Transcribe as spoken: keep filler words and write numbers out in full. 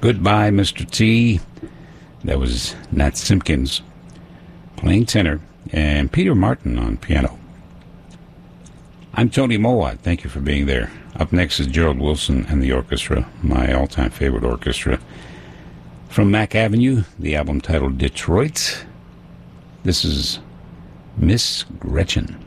Goodbye, Mister T. That was Nat Simpkins playing tenor and Peter Martin on piano. I'm Tony Mowat. Thank you for being there. Up next is Gerald Wilson and the orchestra, my all-time favorite orchestra. From Mack Avenue, the album titled Detroit. This is Miss Gretchen.